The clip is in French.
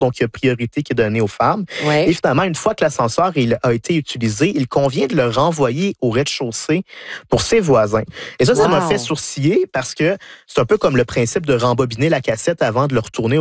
donc il y a priorité qui est donnée aux femmes. Ouais. Et finalement, une fois que l'ascenseur a été utilisé, il convient de le renvoyer au rez-de-chaussée pour ses voisins. Et ça m'a fait sourciller parce que c'est un peu comme le principe de rembobiner la cassette avant de le retourner